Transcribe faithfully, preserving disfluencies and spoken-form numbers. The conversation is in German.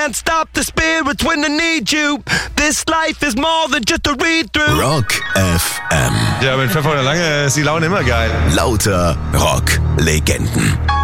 can't stop the spirits when they need you. This life is more than just a read-through. Rock F M. Ja, mit Pfeffer und Lange ist die Laune immer geil. Lauter Rock-Legenden.